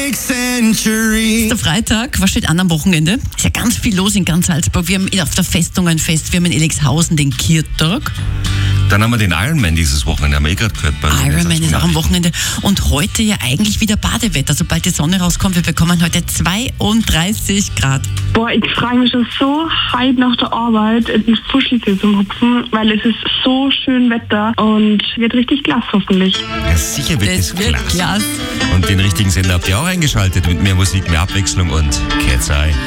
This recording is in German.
Century. Der Freitag, was steht an am Wochenende? Ist ja ganz viel los in ganz Salzburg. Wir haben auf der Festung ein Fest, wir haben in Elixhausen den Kirtag. Dann haben wir den Ironman dieses Wochenende, haben wir gerade gehört. Ironman ist auch am Wochenende. Und heute ja eigentlich wieder Badewetter. Sobald die Sonne rauskommt, wir bekommen heute 32 Grad. Boah, ich freue mich schon so heute nach der Arbeit ins Fuschelsee zum Hupfen, weil es ist so schön Wetter und wird richtig klasse hoffentlich. Ja, sicher wird Das das wird klasse. klasse. Und den richtigen Sender habt ihr auch eingeschaltet mit mehr Musik, mehr Abwechslung und Cat's Eye.